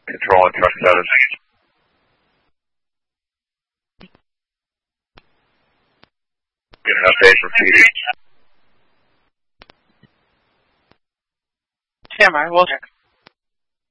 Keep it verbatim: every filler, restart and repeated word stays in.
Control and truck status. Get an update from P D. Tamar, we'll check.